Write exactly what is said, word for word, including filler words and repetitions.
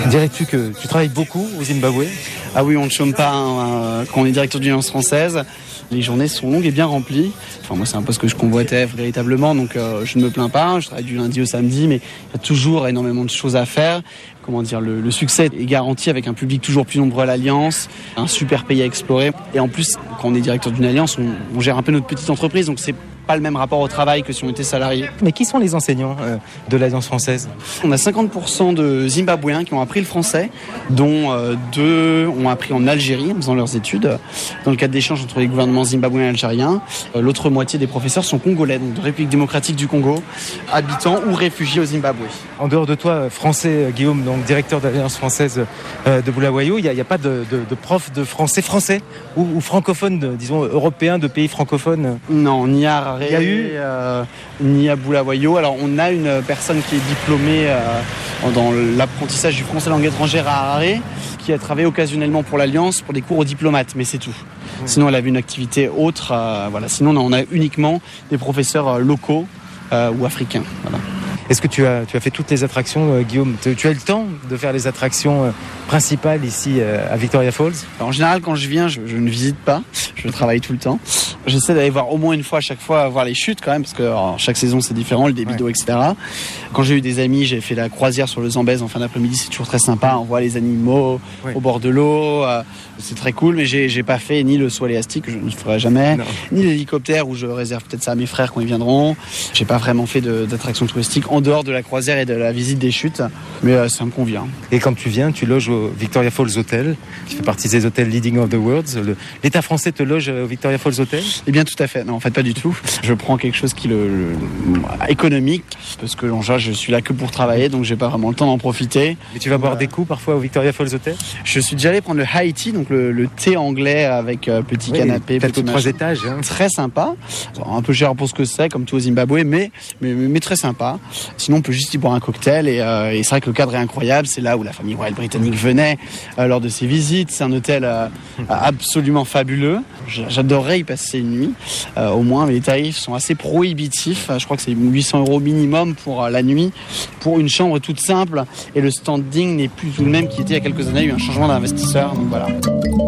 Dirais-tu que tu travailles beaucoup au Zimbabwe ? Ah oui, on ne chôme pas hein, quand on est directeur d'une alliance française. Les journées sont longues et bien remplies. Enfin, moi, c'est un poste que je convoitais véritablement, donc euh, je ne me plains pas. Je travaille du lundi au samedi, mais il y a toujours énormément de choses à faire. Comment dire, le, le succès est garanti avec un public toujours plus nombreux à l'Alliance, un super pays à explorer. Et en plus, quand on est directeur d'une alliance, on, on gère un peu notre petite entreprise, donc c'est pas le même rapport au travail que si on était salarié. Mais qui sont les enseignants euh, de l'Alliance française ? On a cinquante pour cent de Zimbabwéens qui ont appris le français, dont euh, deux ont appris en Algérie en faisant leurs études, dans le cadre d'échanges entre les gouvernements zimbabwéens et algériens. Euh, l'autre moitié des professeurs sont congolais, donc de République démocratique du Congo, habitants ou réfugiés au Zimbabwe. En dehors de toi, français, Guillaume, donc directeur de l'Alliance française euh, de Bulawayo, il n'y a, a pas de, de, de prof de français français ou, ou francophone, de, disons européen, de pays francophones ? Non, ni à Harare, il y a eu euh, ni à Bulawayo. Alors on a une personne qui est diplômée euh, dans l'apprentissage du français langue étrangère à Harare, qui a travaillé occasionnellement pour l'Alliance pour des cours aux diplomates, mais c'est tout. Mmh. Sinon elle avait une activité autre. Euh, voilà. Sinon on a uniquement des professeurs euh, locaux euh, ou africains. Voilà. Est-ce que tu as, tu as fait toutes les attractions, euh, Guillaume ? tu, tu as eu le temps de faire les attractions euh, principales ici euh, à Victoria Falls ? En général, quand je viens, je, je ne visite pas. Je travaille tout le temps. J'essaie d'aller voir au moins une fois à chaque fois, voir les chutes quand même, parce que alors, chaque saison c'est différent, le débit d'eau, ouais. et cetera. Quand j'ai eu des amis, j'ai fait la croisière sur le Zambèze en fin d'après-midi, c'est toujours très sympa. On voit les animaux ouais. au bord de l'eau, euh, c'est très cool. Mais j'ai, j'ai pas fait ni le saut élastique, je ne le ferai jamais, non. ni l'hélicoptère où je réserve peut-être ça à mes frères quand ils viendront. J'ai pas vraiment fait de, d'attraction touristique en dehors de la croisière et de la visite des chutes, mais euh, ça me convient. Et quand tu viens, tu loges au Victoria Falls Hotel, qui fait partie des hôtels Leading of the World. Le, l'État français te loge au Victoria Falls Hotel ? Eh bien, tout à fait. Non, en fait, pas du tout. Je prends quelque chose qui est le, le, économique, parce que en général, je suis là que pour travailler, donc j'ai pas vraiment le temps d'en profiter. Et tu vas boire euh, des coups parfois au Victoria Falls Hotel ? Je suis déjà allé prendre le high tea, donc le, le thé anglais avec euh, petit oui, canapé, peut-être aux trois étages. Hein. Très sympa. Un peu cher pour ce que c'est, comme tout au Zimbabwe, mais, mais, mais très sympa. Sinon, on peut juste y boire un cocktail et, euh, et c'est vrai que le cadre est incroyable. C'est là où la famille royale britannique venait euh, lors de ses visites. C'est un hôtel euh, absolument fabuleux. J'adorerais y passer une nuit, euh, au moins. Mais les tarifs sont assez prohibitifs. Je crois que c'est huit cents euros minimum pour euh, la nuit, pour une chambre toute simple. Et le standing n'est plus tout le même qu'il était il y a quelques années. Il y a eu un changement d'investisseur. Donc voilà.